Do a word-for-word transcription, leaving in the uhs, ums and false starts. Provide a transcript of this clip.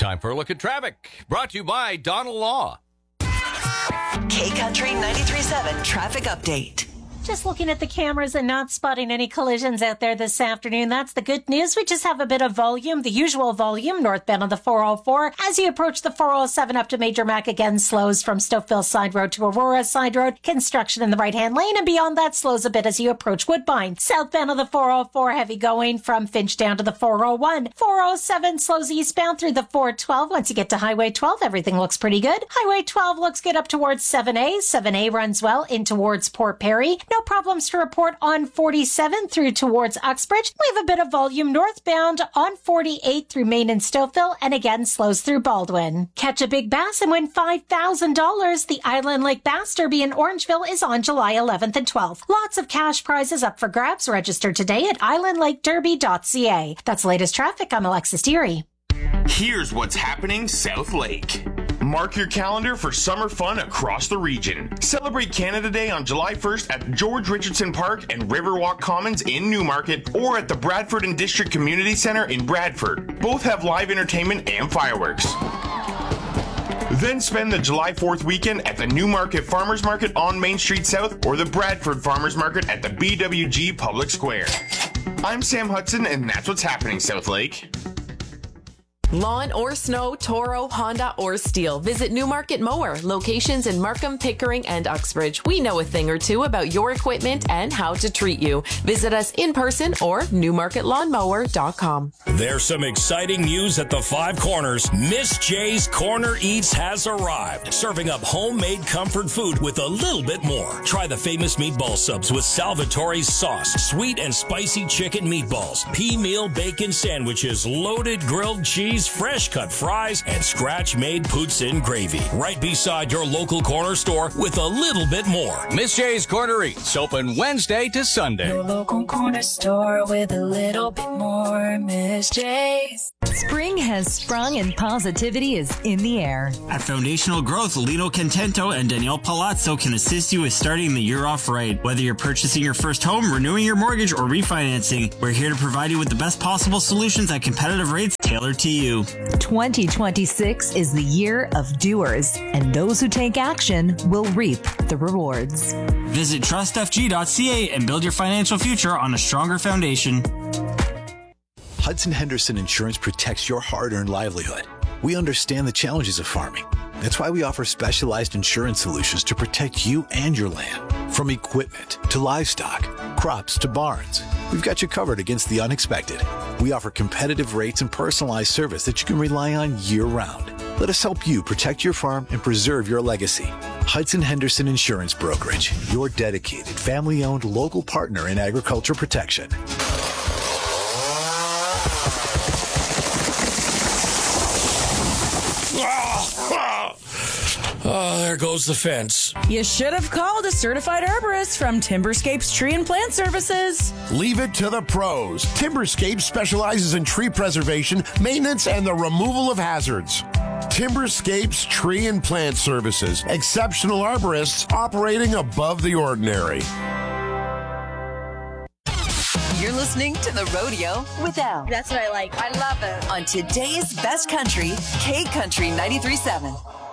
Time for a look at traffic, brought to you by Donald Law. K-Country ninety-three point seven traffic update. Just looking at the cameras and not spotting any collisions out there this afternoon. That's the good news. We just have a bit of volume, the usual volume, northbound on the four oh four. As you approach the four oh seven up to Major Mac, again slows from Stouffville Side Road to Aurora Side Road. Construction in the right-hand lane, and beyond that slows a bit as you approach Woodbine. Southbound on the four oh four, heavy going from Finch down to the four oh one. four oh seven slows eastbound through the four twelve. Once you get to Highway twelve, everything looks pretty good. Highway twelve looks good up towards seven A. seven A runs well in towards Port Perry. No problems to report on forty-seven through towards Uxbridge. We have a bit of volume northbound on forty-eight through Main and Stouffville, and again slows through Baldwin. Catch a big bass and win five thousand dollars. The Island Lake Bass Derby in Orangeville is on July eleventh and twelfth. Lots of cash prizes up for grabs. Register today at island lake derby dot c a. That's the latest traffic. I'm Alexis Deary. Here's what's happening South Lake. Mark your calendar for summer fun across the region. Celebrate Canada Day on July first at George Richardson Park and Riverwalk Commons in Newmarket, or at the Bradford and District Community Center in Bradford. Both have live entertainment and fireworks. Then spend the July fourth weekend at the Newmarket Farmers Market on Main Street South, or the Bradford Farmers Market at the B W G Public Square. I'm Sam Hudson, and that's what's happening South Lake. Lawn or snow, Toro, Honda, or Steel. Visit Newmarket Mower. Locations in Markham, Pickering, and Uxbridge. We know a thing or two about your equipment and how to treat you. Visit us in person or newmarket lawn mower dot com. There's some exciting news at the Five Corners. Miss J's Corner Eats has arrived, serving up homemade comfort food with a little bit more. Try the famous meatball subs with Salvatore's sauce, sweet and spicy chicken meatballs, pea meal bacon sandwiches, loaded grilled cheese, fresh cut fries, and scratch-made poutine gravy. Right beside your local corner store with a little bit more. Miss J's Corner Eats, open Wednesday to Sunday. Your local corner store with a little bit more. Miss J's. Spring has sprung and positivity is in the air. At Foundational Growth, Lino Contento and Danielle Palazzo can assist you with starting the year off right. Whether you're purchasing your first home, renewing your mortgage, or refinancing, we're here to provide you with the best possible solutions at competitive rates tailored to you. twenty twenty-six is the year of doers, and those who take action will reap the rewards. Visit trust f g dot c a and build your financial future on a stronger foundation. Hudson Henderson Insurance protects your hard-earned livelihood. We understand the challenges of farming. That's why we offer specialized insurance solutions to protect you and your land. From equipment to livestock, crops to barns, we've got you covered against the unexpected. We offer competitive rates and personalized service that you can rely on year-round. Let us help you protect your farm and preserve your legacy. Hudson Henderson Insurance Brokerage, your dedicated, family-owned local partner in agriculture protection. Oh, there goes the fence. You should have called a certified herborist from Timberscapes Tree and Plant Services. Leave it to the pros. Timberscapes specializes in tree preservation, maintenance, and the removal of hazards. Timberscapes Tree and Plant Services. Exceptional arborists operating above the ordinary. You're listening to The Rodeo with Al. That's what I like. I love it. On today's best country, K-Country ninety-three point seven.